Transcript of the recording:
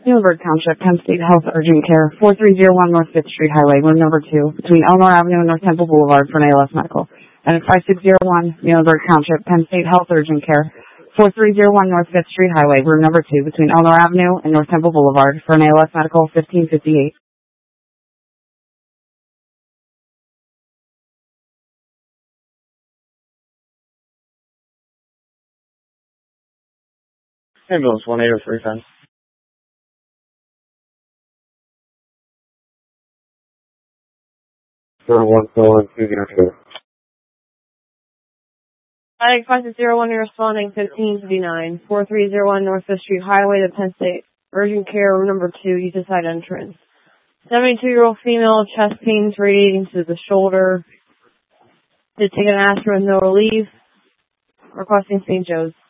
Muhlenberg Township, Penn State Health Urgent Care, 4301 North 5th Street Highway, room number 2, between Elmore Avenue and North Temple Boulevard for an ALS Medical. And at 5601 Muhlenberg Township, Penn State Health Urgent Care, 4301 North 5th Street Highway, room number 2, between Elmore Avenue and North Temple Boulevard for an ALS Medical, 1558. Ambulance 180310. Sure, 141 Medic 5601, you're responding 1559, 4301 North 5th Street Highway, the Penn State Urgent Care, room number 2, use the side entrance. 72-year-old female, chest pains radiating to the shoulder. Did take an aspirin, no relief. Requesting St. Joe's.